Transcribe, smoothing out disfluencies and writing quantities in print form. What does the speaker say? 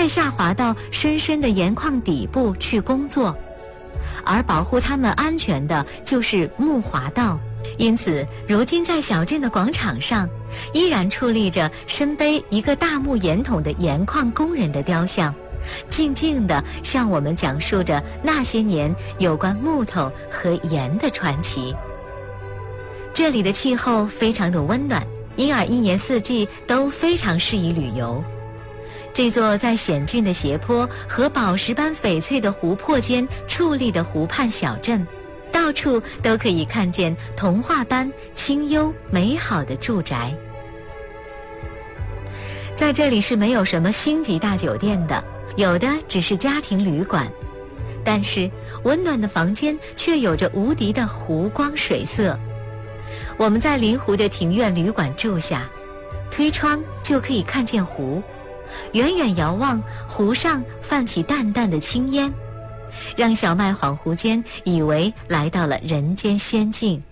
再下滑到深深的盐矿底部去工作，而保护他们安全的就是木滑道。因此，如今在小镇的广场上，依然矗立着身背一个大木盐桶的盐矿工人的雕像，静静地向我们讲述着那些年有关木头和盐的传奇。这里的气候非常的温暖，因而一年四季都非常适宜旅游。这座在险峻的斜坡和宝石般翡翠的湖泊间矗立的湖畔小镇，到处都可以看见童话般清幽美好的住宅。在这里是没有什么星级大酒店的，有的只是家庭旅馆，但是温暖的房间却有着无敌的湖光水色。我们在临湖的庭院旅馆住下，推窗就可以看见湖，远远遥望，湖上泛起淡淡的青烟，让小麦恍惚间以为来到了人间仙境。